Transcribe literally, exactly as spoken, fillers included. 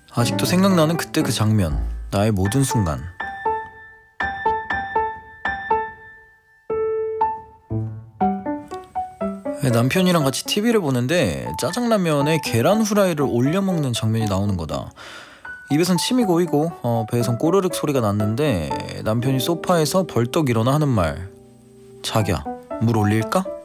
아직도 생각나는 그때 그 장면, 나의 모든 순간. 남편이랑 같이 티비를 보는데 짜장라면에 계란 후라이를 올려 먹는 장면이 나오는 거다. 입에선 침이 고이고 어, 배에선 꼬르륵 소리가 났는데 남편이 소파에서 벌떡 일어나 하는 말, 자기야 물 올릴까?